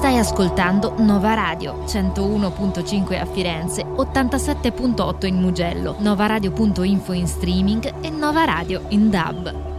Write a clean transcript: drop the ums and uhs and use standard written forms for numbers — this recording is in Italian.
Stai ascoltando Nova Radio, 101.5 a Firenze, 87.8 in Mugello, novaradio.info in streaming e Nova Radio in DAB.